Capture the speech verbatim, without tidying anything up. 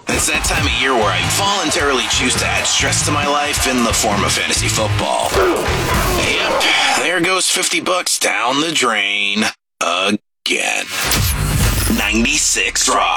It's that time of year where I voluntarily choose to add stress to my life in the form of fantasy football. Yep, there goes fifty bucks down the drain again. ninety-six Rock.